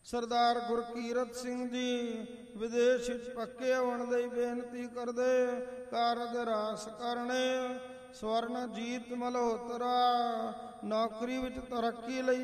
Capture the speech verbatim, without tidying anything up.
ਸਰਦਾਰ ਗੁਰਕੀਰਤ ਸਿੰਘ ਜੀ ਵਿਦੇਸ਼ ਵਿੱਚ ਪੱਕੇ ਹੋਣ ਦੀ ਬੇਨਤੀ ਕਰਦੇ। ਕਾਰਜ ਰਾਸ ਕਰਨੇ ਸਵਰਨਜੀਤ ਮਲਹੋਤਰਾ ਨੌਕਰੀ ਵਿੱਚ ਤਰੱਕੀ ਲਈ